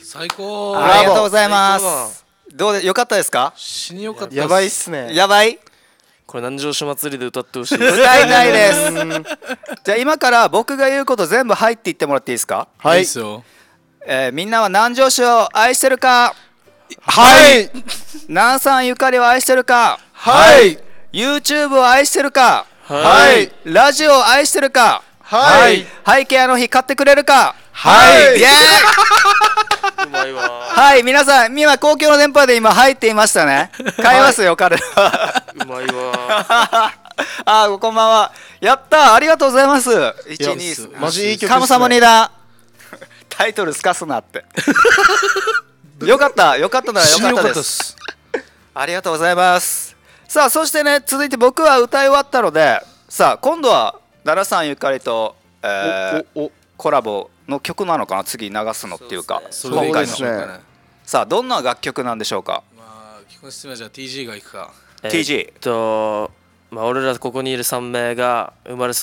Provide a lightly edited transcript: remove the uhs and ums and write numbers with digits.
最高。 ありがとうございます。どうでよかったですか？ 死によかったです。 やばいっすね。 やばい？ これ南城市祭りで歌ってほしい。 歌いたいです。じゃあ今から僕が言うこと全部はいって言ってもらっていいですか？ はい。いいですよ。 みんなは南城市を愛してるか？ はい。 南山ゆかりを愛してるか？ はい。 YouTube を愛してるか？ はい。 ラジオを愛してるか？ はい。 背景の日買ってくれるか？ はい。 イエーイ。 うまいわ。 はい、皆さん今公共の電波で今入っていましたね。買いますよ、彼ら。 うまいわ。 あ、こんばんは。やったー、ありがとうございます。1、2、 マジいい曲ですね。 カムサモニだ。タイトルすかすなって。よかった、よかったならよかったです。ありがとうございます。さあ、そしてね、続いて僕は歌い終わったので、さあ今度は奈良さんゆかりと、コラボの曲なのかな、次流すのっていうか、今回の。さあどんな楽曲なんでしょうか。 まあ基本質問はじゃあ TG がいくか。 TG。 まあ俺らここにいる3名が生まれ